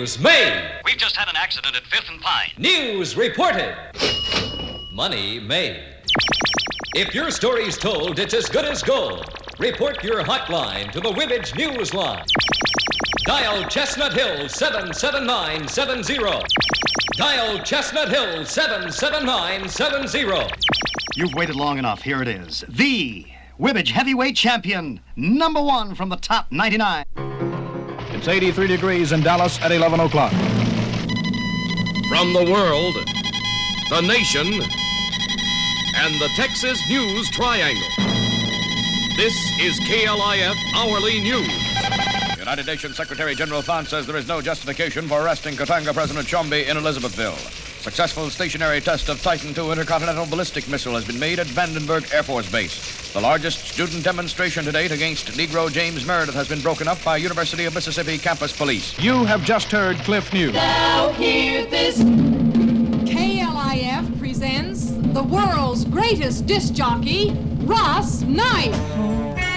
News made. We've just had an accident at 5th and Pine. News reported. Money made. If your story's told, it's as good as gold. Report your hotline to the Wibbage News Line. Dial Chestnut Hill 77970. Dial Chestnut Hill 77970. You've waited long enough. Here it is. The Wibbage Heavyweight Champion, #1 from the top 99. It's 83 degrees in Dallas at 11 o'clock. From the world, the nation, and the Texas News Triangle. This is KLIF Hourly News. United Nations Secretary General Thant says there is no justification for arresting Katanga President Chombe in Elizabethville. Successful stationary test of Titan II intercontinental ballistic missile has been made at Vandenberg Air Force Base. The largest student demonstration to date against Negro James Meredith has been broken up by University of Mississippi campus police. You have just heard Cliff News. Now hear this. KLIF presents the world's greatest disc jockey, Ross Knight.